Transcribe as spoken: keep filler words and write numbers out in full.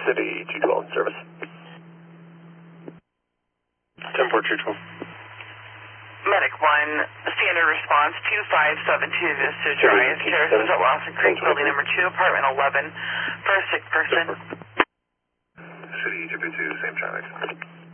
City two twelve service. ten four two twelve. Medic one, standard response two five seven two to Sudrias. Terraces at Lawson Creek, building number two, apartment eleven, for a sick person. City two two two, same traffic.